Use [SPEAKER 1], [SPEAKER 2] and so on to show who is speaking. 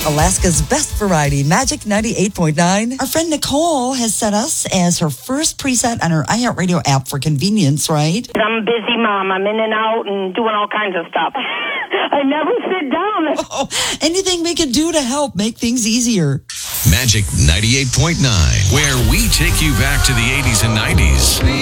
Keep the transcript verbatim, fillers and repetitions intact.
[SPEAKER 1] Alaska's best variety, Magic ninety-eight point nine.
[SPEAKER 2] Our friend Nicole has set us as her first preset on her iHeartRadio app for convenience, right?
[SPEAKER 3] I'm a busy mom. I'm in and out and doing all kinds of stuff. I never sit down.
[SPEAKER 2] Oh, anything we can do to help make things easier.
[SPEAKER 4] Magic ninety-eight point nine, where we take you back to the eighties and nineties.